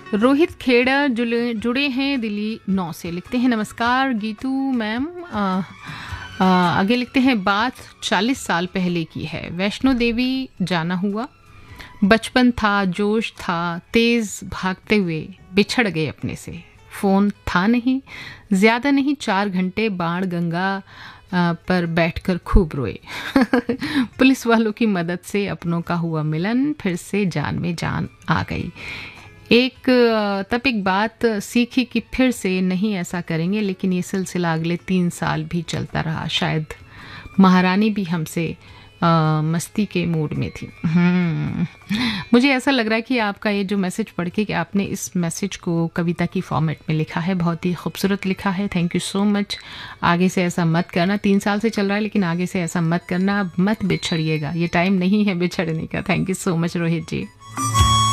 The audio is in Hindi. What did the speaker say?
रोहित खेड़ा जुड़े हैं दिल्ली 9 से, लिखते हैं नमस्कार गीतू मैम। आगे लिखते हैं बात 40 साल पहले की है। वैष्णो देवी जाना हुआ, बचपन था, जोश था, तेज भागते हुए बिछड़ गए अपने से। फ़ोन था नहीं, ज़्यादा नहीं, 4 घंटे बाण गंगा पर बैठकर खूब रोए। पुलिस वालों की मदद से अपनों का हुआ मिलन, फिर से जान में जान आ गई। तब एक बात सीखी कि फिर से नहीं ऐसा करेंगे, लेकिन ये सिलसिला अगले 3 साल भी चलता रहा। शायद महारानी भी हमसे मस्ती के मूड में थी। मुझे ऐसा लग रहा है कि आपका ये जो मैसेज पढ़ के कि आपने इस मैसेज को कविता की फॉर्मेट में लिखा है, बहुत ही खूबसूरत लिखा है। Thank you so much. आगे से ऐसा मत करना। 3 साल से चल रहा है, लेकिन आगे से ऐसा मत करना, मत बिछड़िएगा। ये टाइम नहीं है बिछड़ने का। Thank you so much Rohit ji.